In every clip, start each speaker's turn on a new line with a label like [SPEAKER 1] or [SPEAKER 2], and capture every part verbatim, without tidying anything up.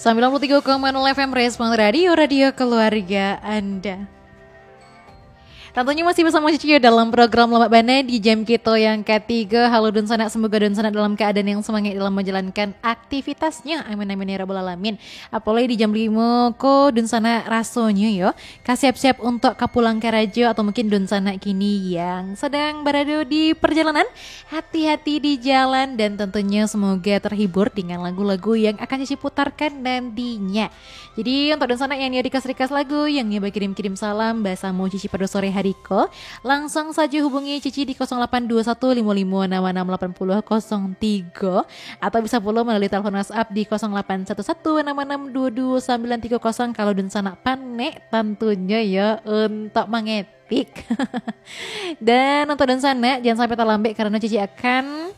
[SPEAKER 1] sembilan puluh tiga koma nol F M Respon Radio, radio keluarga Anda. Tentunya masih bersama Cici dalam program Lembak Bana di jam kita yang ketiga. Halo Dun Sana, semoga Dun Sana dalam keadaan yang semangat dalam menjalankan aktivitasnya. Amin amin ya rabbal alamin. Apalagi di jam lima ko Dun Sana rasanya yo kasih siap-siap untuk kapulang ke raja, atau mungkin Dun Sana kini yang sedang berada di perjalanan. Hati-hati di jalan dan tentunya semoga terhibur dengan lagu-lagu yang akan Cici putarkan nantinya. Jadi untuk Dun Sana yang ya dikas-dikas lagu, yang ya kirim-kirim salam bahasa mau Cici pada sore hari ko, langsung saja hubungi Cici di nol delapan dua satu lima lima enam enam delapan nol nol tiga, atau bisa pula melalui telepon WhatsApp di nol delapan satu satu enam enam dua dua sembilan tiga nol kalau Dun Sana panek tentunya ya untuk mengetik. Dan untuk Dun Sana jangan sampai terlambat karena Cici akan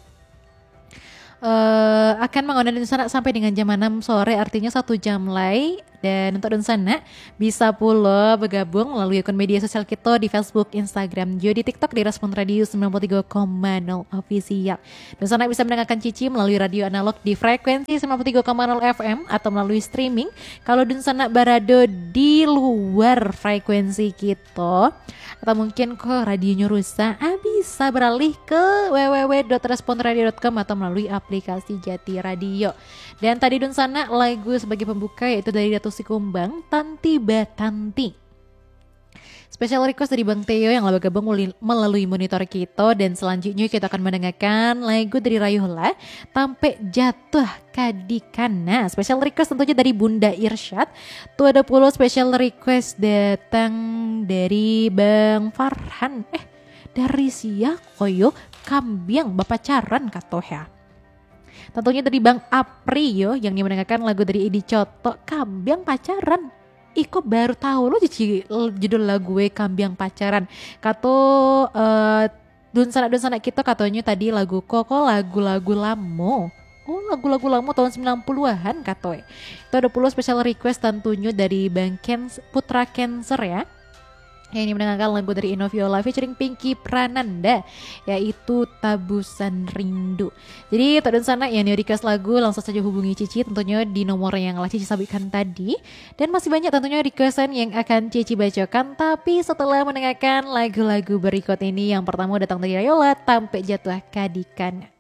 [SPEAKER 1] Uh, akan mengundang Dun Sana sampai dengan jam enam sore, artinya satu jam lagi. Dan untuk Dun Sana bisa pula bergabung melalui akun media sosial kita di Facebook, Instagram, juga di TikTok di Respon Radio sembilan puluh tiga koma nol Official. Dun Sana bisa mendengarkan Cici melalui radio analog di frekuensi sembilan puluh tiga koma nol F M atau melalui streaming kalau Dun Sana berada di luar frekuensi kita, atau mungkin kok radionya rusak, ah, bisa beralih ke w w w dot respon radio dot com atau melalui aplikasi Jati Radio. Dan tadi Dun Sana lagu sebagai pembuka yaitu dari Datu Sikumbang, Tanti Batanti. Special request dari Bang Theo yang lagi gabung melalui monitor kita. Dan selanjutnya kita akan mendengarkan lagu dari Rayuhla, Tampe Jatuh Kadikana. Special request tentunya dari Bunda Irsyad. Tuh ada pula special request datang dari Bang Farhan. Eh dari Sia Koyo Kambiang Bapacaran katoha. Tentunya dari Bang Apri yo yang mendengarkan lagu dari Idi Coto, Kambiang Pacaran. Iko baru tahu lo Cici judul lagu gue Kambiang Pacaran. Kato uh, Dun Sana Dun Sana kita katanya tadi lagu koko lagu-lagu lamo. Oh lagu-lagu lamo tahun sembilan puluhan katoy. Itu ada pula special request tentunya dari Bang Ken, Putra Cancer ya, yang ini mendengarkan lagu dari Inoviola featuring Pinky Prananda, yaitu Tabusan Rindu. Jadi tak Dun Sana yang request lagu langsung saja hubungi Cici tentunya di nomor yang lah Cici sampaikan tadi. Dan masih banyak tentunya requestan yang akan Cici bacakan, tapi setelah mendengarkan lagu-lagu berikut ini. Yang pertama datang dari Rayola, Tampe Jatuh Kadikana.